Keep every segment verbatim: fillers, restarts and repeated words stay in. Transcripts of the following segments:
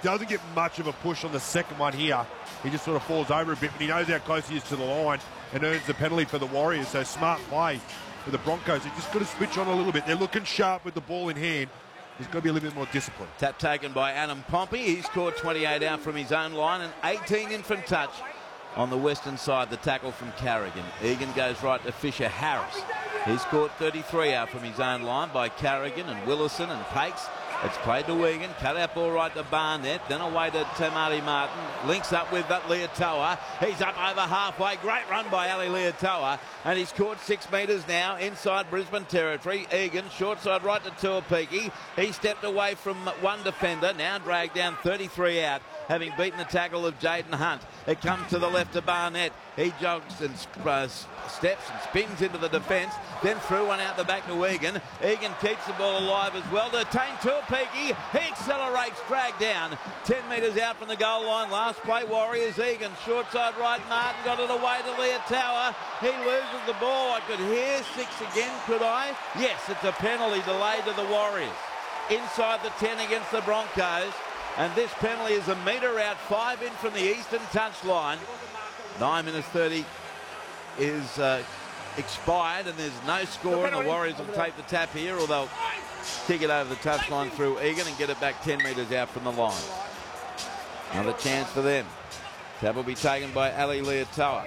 doesn't get much of a push on the second one here. He just sort of falls over a bit, but he knows how close he is to the line and earns the penalty for the Warriors. So smart play for the Broncos. They've just got to switch on a little bit. They're looking sharp with the ball in hand. There's got to be a little bit more discipline. Tap taken by Adam Pompey. He scored twenty-eight out from his own line and eighteen in from touch on the western side. The tackle from Carrigan. Egan goes right to Fisher Harris. He scored thirty-three out from his own line by Carrigan and Willison and Pakes. It's played to Wigan, cut out ball right to Barnett, then away to Marty Martin, links up with that Leotoa. He's up over halfway, great run by Ali Leotoa, and he's scored six metres now inside Brisbane territory. Egan, short side right to Tuapiki. He stepped away from one defender, now dragged down thirty-three out, having beaten the tackle of Jaden Hunt. It comes to the left to Barnett. He jogs and uh, steps and spins into the defence, then threw one out the back to Egan. Egan keeps the ball alive as well. Detained Tuapiki. He accelerates, dragged down ten metres out from the goal line. Last play, Warriors. Egan, short side right. Martin got it away to Leotoa. He loses the ball. I could hear six again, could I? Yes, it's a penalty delayed to the Warriors. Inside the ten against the Broncos. And this penalty is a metre out, five in from the eastern touchline. nine minutes thirty is uh, expired and there's no score, and the Warriors will take the tap here, or they'll kick it over the touchline through Egan and get it back ten metres out from the line. Another chance for them. Tap will be taken by Ali Leotoa.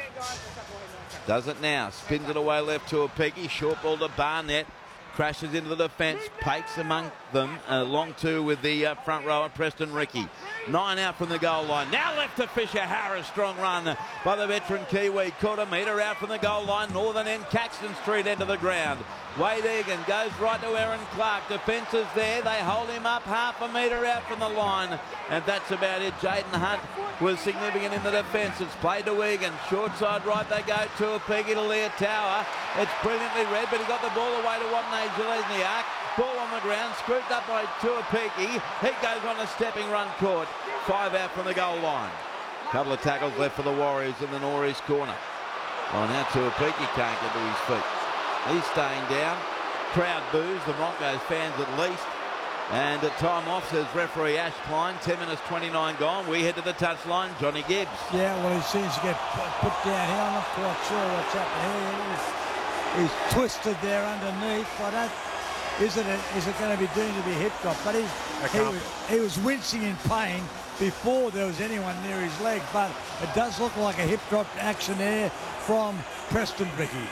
Does it now. Spins it away left to a Peggy. Short ball to Barnett. Crashes into the defence. Pakes among them. Uh, long two with the uh, front rower, Preston Ricky. Nine out from the goal line. Now left to Fisher Harris. Strong run by the veteran Kiwi. Quarter metre out from the goal line. Northern end, Caxton Street end of the ground. Wade Egan goes right to Aaron Clark. Defence is there. They hold him up half a metre out from the line. And that's about it. Jaden Hunt was significant in the defence. It's played to Egan. Short side right they go to a Peggy to Leotoa. It's brilliantly read, but he got the ball away to Watney Jelesniak. Ball on the ground, scooped up by Tuapiki. He goes on a stepping run court. Five out from the goal line. Couple of tackles left for the Warriors in the northeast corner. Well, now Tuapiki can't get to his feet. He's staying down. Crowd boos, the Broncos fans at least. And at time off, says referee Ash Klein. ten minutes twenty-nine gone. We head to the touchline. Johnny Gibbs. Yeah, well, he seems to get put down here. I'm not quite sure what's happening here. He's, he's twisted there underneath. I don't... Is it, a, is it going to be deemed to be hip drop? But he's, he, was, he was wincing in pain before there was anyone near his leg. But it does look like a hip drop action there from Preston Ricky.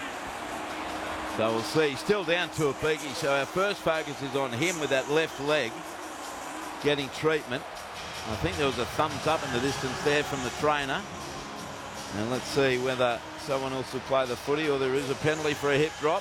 So we'll see. Still down to a Peaky. So our first focus is on him with that left leg getting treatment. I think there was a thumbs up in the distance there from the trainer. And let's see whether someone else will play the footy or there is a penalty for a hip drop.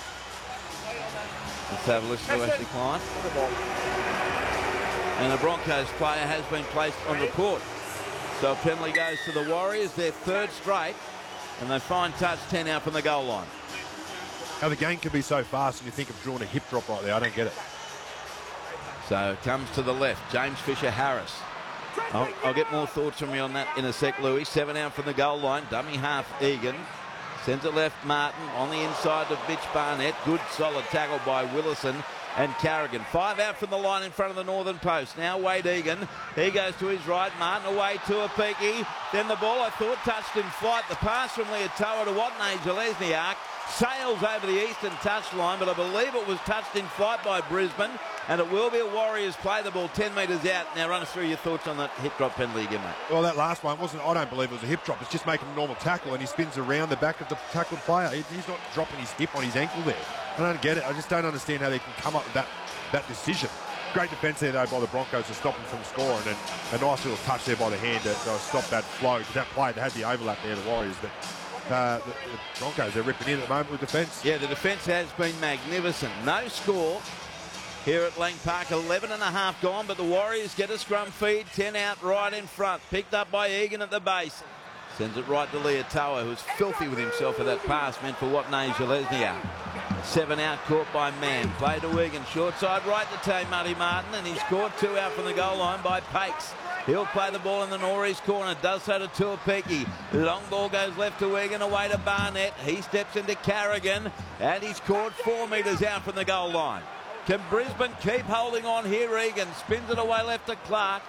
Let's have a listen to Ashley Klein. And a Broncos player has been placed on report. So a penalty goes to the Warriors, their third straight, and they find touch ten out from the goal line. How the game can be so fast and you think of drawing a hip drop right there. I don't get it. So it comes to the left. James Fisher Harris. I'll, I'll get more thoughts from you on that in a sec, Louis. Seven out from the goal line. Dummy half Egan. Sends it left Martin on the inside of Mitch Barnett. Good solid tackle by Willison and Carrigan. Five out from the line in front of the northern post. Now Wade Egan. He goes to his right. Martin away to a Peaky. Then the ball I thought touched in flight. The pass from Leotoa to Watney Jelesniak. Sails over the eastern touchline, but I believe it was touched in flight by Brisbane, and it will be a Warriors play the ball ten metres out. Now run us through your thoughts on that hip drop penalty again, mate. Well, that last one wasn't, I don't believe it was a hip drop. It's just making a normal tackle, and he spins around the back of the tackled player. He's not dropping his hip on his ankle there. I don't get it. I just don't understand how they can come up with that, that decision. Great defence there, though, by the Broncos to stop him from scoring, and a nice little touch there by the hand to, to stop that flow. Because that play, they had the overlap there, the Warriors, but Uh, the, the Broncos, they're ripping in at the moment with defence. Yeah, the defence has been magnificent. No score here at Lang Park. eleven and a half gone, but the Warriors get a scrum feed. ten out right in front. Picked up by Egan at the base. Sends it right to Leotoa, who's filthy with himself for that pass meant for Watney Jelesniak. Seven out caught by Mann. Play to Egan. Short side right to Tay Marty Martin, and he's scored two out from the goal line by Pakes. He'll play the ball in the northeast corner. Does so to Tuapiki. Long ball goes left to Egan, away to Barnett. He steps into Carrigan, and he's scored four metres out from the goal line. Can Brisbane keep holding on here? Egan spins it away left to Clark.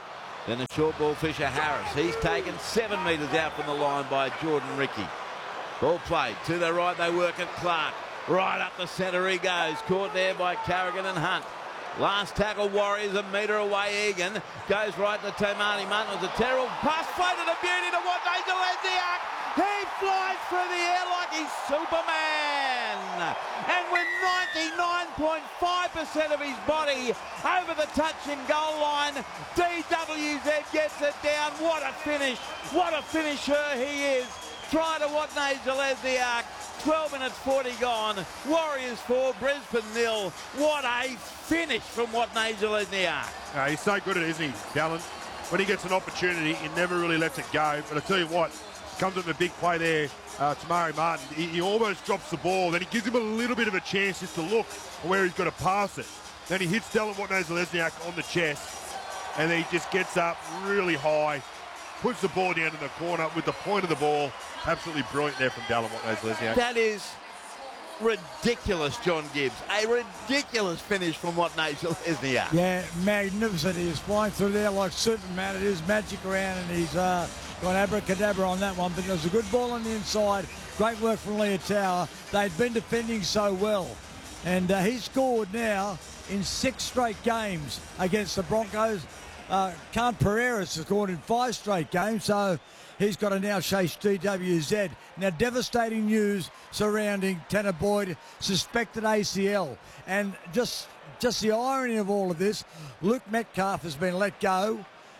Then a short ball, Fisher Harris. He's taken seven metres out from the line by Jordan Ricky. Ball played to the right. They work at Clark. Right up the centre he goes. Caught there by Carrigan and Hunt. Last tackle, Warriors a metre away. Egan goes right to Tomani Martin. It was a terrible pass. Floated a beauty to Watney Zelezniak. He flies through the air like he's Superman. And with ninety-nine point five percent of his body over the touching goal line, D W Z gets it down. What a finish. What a finisher he is. Try to Watney Zelezniak. twelve minutes forty gone. Warriors four, Brisbane nil. What a finish from Watney Zelezniak. Uh, he's so good at it, isn't he, Dallin? When he gets an opportunity, he never really lets it go. But I tell you what, comes with a big play there, uh, Tamari Martin. He, he almost drops the ball. Then he gives him a little bit of a chance just to look where he's got to pass it. Then he hits Dallin Watney Zelezniak on the chest. And then he just gets up really high, puts the ball down in the corner with the point of the ball. Absolutely brilliant there from Dallin Watney Zelezniak. That is ridiculous, John Gibbs. A ridiculous finish from Watney Zelezniak. Yeah, magnificent. He's flying through there like Superman. It is magic around, and he's uh, got abracadabra on that one. But there's a good ball on the inside. Great work from Leotower. They'd been defending so well. And uh, he scored now in six straight games against the Broncos. Uh, Khan Pereira has scored in five straight games, so he's got to now chase D W Z. Now, devastating news surrounding Tanner Boyd, suspected A C L. And just, just the irony of all of this, Luke Metcalf has been let go.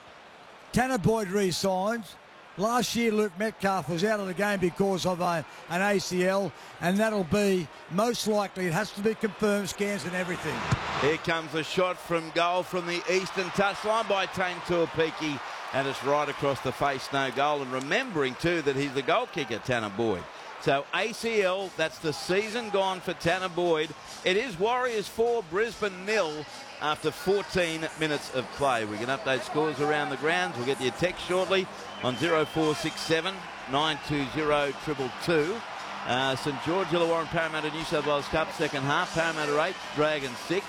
Tanner Boyd re-signs. Last year, Luke Metcalf was out of the game because of a, an A C L, and that'll be, most likely, it has to be confirmed, scans and everything. Here comes a shot from goal from the eastern touchline by Tane Tuapiki, and it's right across the face, no goal. And remembering, too, that he's the goal kicker, Tanner Boyd. So A C L, that's the season gone for Tanner Boyd. It is Warriors four, Brisbane nil after fourteen minutes of play. We can update scores around the grounds. We'll get your text shortly on zero four six seven, nine two zero, two two two. Uh, St George, Illawarra, Parramatta, New South Wales Cup, second half. Parramatta eight, Dragons six.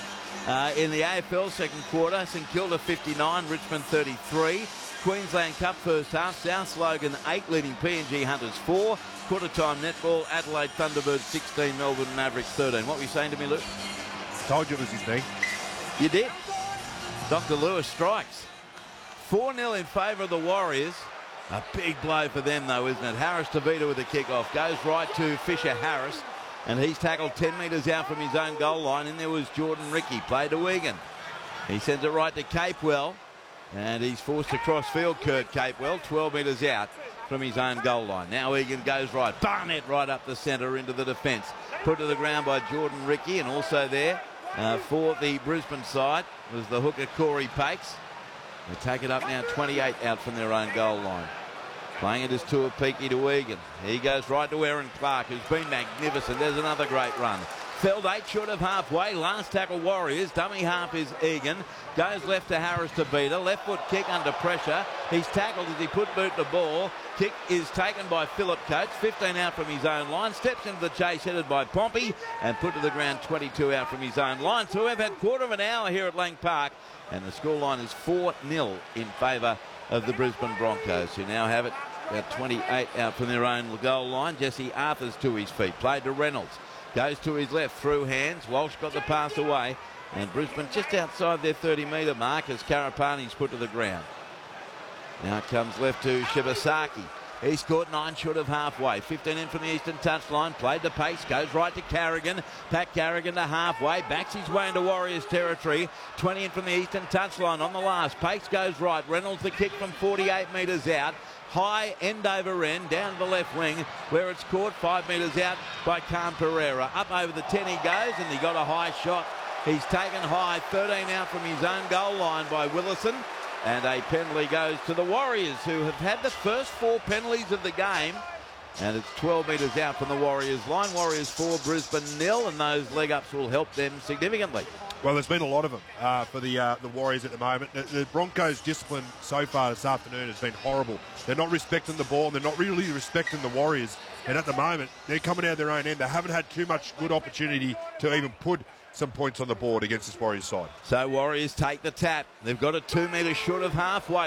Uh, in the A F L second quarter, St Kilda fifty-nine, Richmond thirty-three. Queensland Cup first half, South Logan eight, leading P N G Hunters four. Quarter time netball, Adelaide Thunderbirds sixteen, Melbourne Mavericks thirteen. What were you saying to me, Luke? Told you it was his knee. You did. Doctor Lewis strikes. four nil in favour of the Warriors. A big blow for them, though, isn't it? Harris Tavita with the kick-off. Goes right to Fisher Harris, and he's tackled ten metres out from his own goal line, and there was Jordan Ricky. Play to Egan. He sends it right to Capewell, and he's forced to cross field, Kurt Capewell, twelve metres out from his own goal line. Now Egan goes right. Barnett right up the centre into the defence. Put to the ground by Jordan Ricky, and also there uh, for the Brisbane side was the hooker Corey Pakes. They take it up now, twenty-eight out from their own goal line. Playing it as Tuapiki to Egan. He goes right to Aaron Clark, who's been magnificent. There's another great run. Felled eight short of halfway. Last tackle Warriors. Dummy half is Egan. Goes left to Harris Tavita. Left foot kick under pressure. He's tackled as he put boot the ball. Kick is taken by Philip Coates. fifteen out from his own line. Steps into the chase headed by Pompey and put to the ground twenty-two out from his own line. So we've had quarter of an hour here at Lang Park, and the scoreline is four nil in favour of the Brisbane Broncos, who now have it about twenty-eight out from their own goal line. Jesse Arthur's to his feet. Played to Reynolds. Goes to his left, through hands. Walsh got the pass away. And Brisbane just outside their thirty metre mark as Karapani's put to the ground. Now it comes left to Shibasaki. He scored nine short of halfway. fifteen in from the eastern touchline. Played the pace. Goes right to Carrigan. Pat Carrigan to halfway. Backs his way into Warriors territory. twenty in from the eastern touchline on the last. Pace goes right. Reynolds the kick from forty-eight metres out. High end over end down the left wing where it's caught five metres out by Khan Pereira. Up over the ten he goes, and he got a high shot. He's taken high, thirteen out from his own goal line by Willison. And a penalty goes to the Warriors, who have had the first four penalties of the game. And it's twelve metres out from the Warriors line. Warriors four, Brisbane nil, and those leg ups will help them significantly. Well, there's been a lot of them uh, for the uh, the Warriors at the moment. The, the Broncos' discipline so far this afternoon has been horrible. They're not respecting the ball, and they're not really respecting the Warriors. And at the moment, they're coming out of their own end. They haven't had too much good opportunity to even put some points on the board against this Warriors side. So Warriors take the tap. They've got it two metres short of halfway.